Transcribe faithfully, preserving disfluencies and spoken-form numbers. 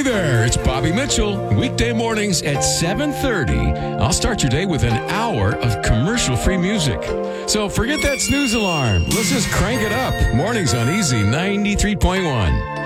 there, it's Bobby Mitchell. Weekday mornings at seven thirty, I'll start your day with an hour of commercial-free music. So forget that snooze alarm. Let's just crank it up. Mornings on Easy ninety-three point one.